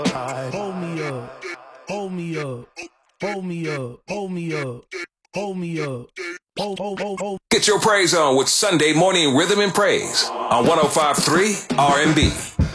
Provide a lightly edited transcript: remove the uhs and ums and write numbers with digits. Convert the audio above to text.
Hold me up, hold me up, hold me up, hold me up, hold me up. Hold. Get your praise on with Sunday Morning Rhythm and Praise on 105.3 R&B.